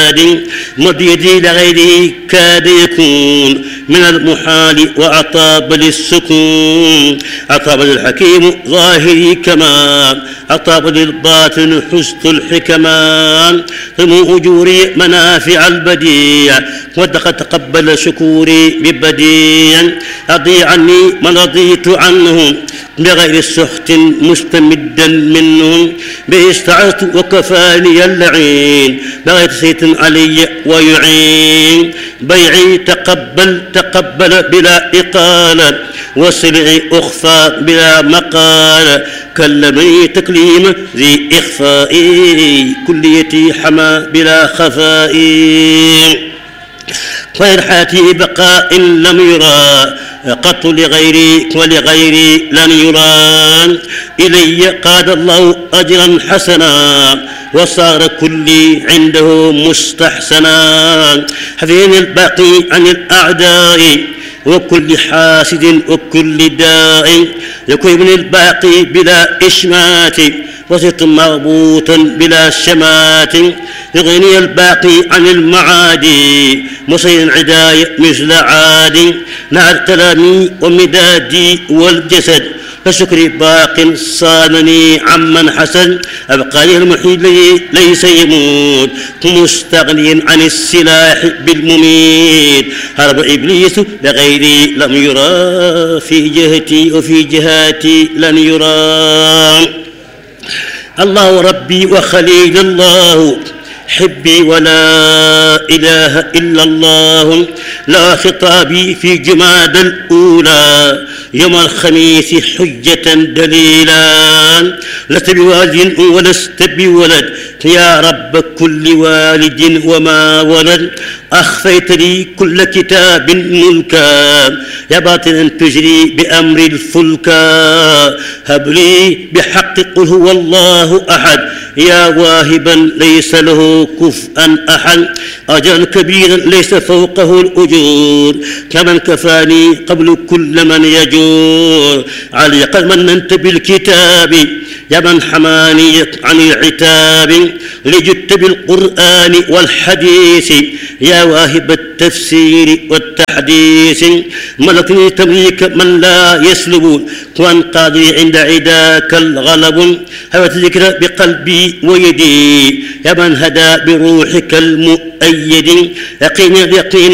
مد يدي لغيره كاد يكون من المحال وأطاب للسكون. أطاب للحكيم ظاهري كما أطاب للباطن حسن الحكمان. ثم أجوري منافع البديع وقد تقبل شكوري ببديع. أضي عني من رضيت عنهم بغير سخط مستمدا منهم. به استعذت وكفاني اللعين بغير سيط علي ويعين. بيعي تقبل بلا إقالة وسلعي أخفى بلا مقال. كلمني تكليم ذي إخفائي كليتي حمى بلا خفائي. خير حياتي بقاء لم يرى قط لغيري ولغيري لن يرى. إلي قاد الله أجرا حسنا وصار كلي عنده مستحسنا. حفظني الباقي عن الأعداء وكل حاسد وكل داء. يكون ابن الباقي بلا إشمات وصرت مربوطا بلا شمات. يغني الباقي عن المعادي مصير عداي مثل عاد. نار كلامي ومدادي والجسد فشكري باق صانني عمن حسن. أبقى لي المحيط ليس يموت مستغني عن السلاح بالمميت. هرب إبليس لغيري لم يرى في جهتي وفي جهاتي لن يرى. الله ربي وخليل الله حبي ولا إله إلا الله. لا خطابي في جماد الأولى يوم الخميس حجة دليلا. لست بوالد ولست بولد يا رب كل والد وما ولد. أخفيت لي كل كتاب ملكا يا باطنا تجري بأمر الفلكا. هب لي بحق قل هو الله أحد يا واهبا ليس له كفءا أحد. أجرا كبيرا ليس فوقه الأجور كمن كفاني قبل كل من يجور. علي قد مننت بالكتاب يا من حماني عن العتاب. لجدت بالقرآن والحديث يا واهب التفسير والتحديث. ملكني تمليك من لا يسلب وانقاذي عند عداك الغلب. هوت ذكر بقلبي ويدي يا من هدى بروحك المؤيد. يقين